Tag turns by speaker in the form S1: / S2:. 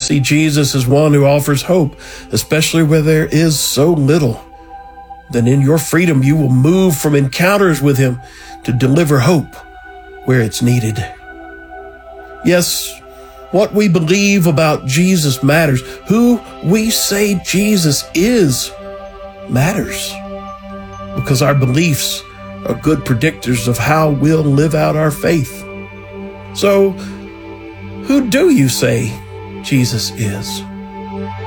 S1: See Jesus as one who offers hope, especially where there is so little. Then in your freedom, you will move from encounters with him to deliver hope where it's needed. Yes, what we believe about Jesus matters. Who we say Jesus is matters, because our beliefs are good predictors of how we'll live out our faith. So, who do you say Jesus is?